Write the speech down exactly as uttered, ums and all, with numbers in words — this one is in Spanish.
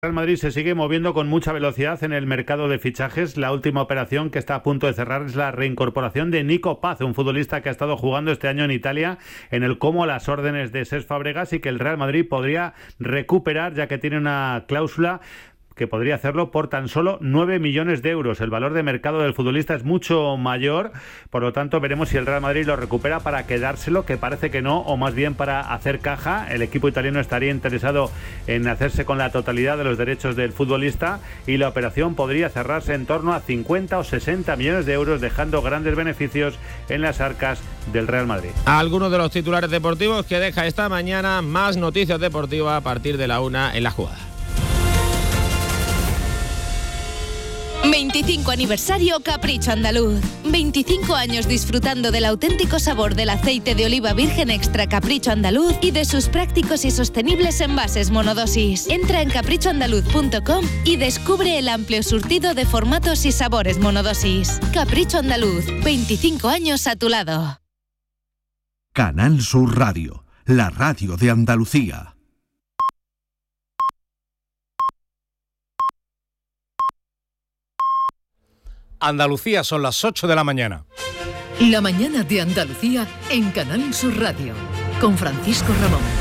Real Madrid se sigue moviendo con mucha velocidad en el mercado de fichajes. La última operación que está a punto de cerrar es la reincorporación de Nico Paz, un futbolista que ha estado jugando este año en Italia en el Como a las órdenes de Cesc Fàbregas y que el Real Madrid podría recuperar, ya que tiene una cláusula que podría hacerlo por tan solo nueve millones de euros. El valor de mercado del futbolista es mucho mayor, por lo tanto veremos si el Real Madrid lo recupera para quedárselo, que parece que no, o más bien para hacer caja. El equipo italiano estaría interesado en hacerse con la totalidad de los derechos del futbolista y la operación podría cerrarse en torno a cincuenta o sesenta millones de euros, dejando grandes beneficios en las arcas del Real Madrid. Algunos de los titulares deportivos que deja esta mañana, más noticias deportivas a partir de la una en La Jugada. veinticinco aniversario Capricho Andaluz. veinticinco años disfrutando del auténtico sabor del aceite de oliva virgen extra Capricho Andaluz y de sus prácticos y sostenibles envases monodosis. Entra en capricho andaluz punto com y descubre el amplio surtido de formatos y sabores monodosis. Capricho Andaluz, veinticinco años a tu lado. Canal Sur Radio, la radio de Andalucía. Andalucía, son las ocho de la mañana. La mañana de Andalucía en Canal Sur Radio, con Francisco Ramón.